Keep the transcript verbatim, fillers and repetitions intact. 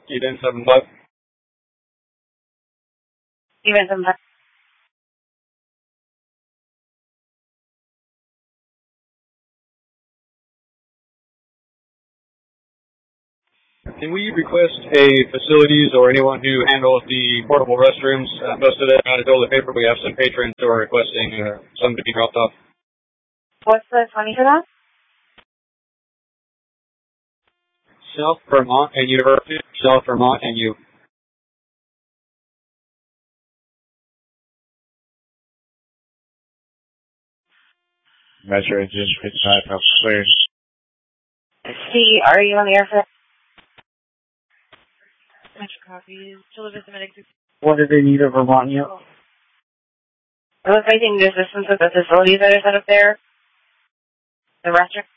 Event seven five. Event seven five. Can we request a facilities or anyone who handles the portable restrooms? Uh, most of them out of toilet paper. We have some patrons who are requesting uh, some to be dropped off. What's the twenty for that? South Vermont and University. South Vermont and U. Metro engine fifty-five cleared. C, are you on the airfield? Metro copies. Deliver the medics. What do they need of Vermont yet? I was making the assistance with the facilities that are set up there. The restaurant.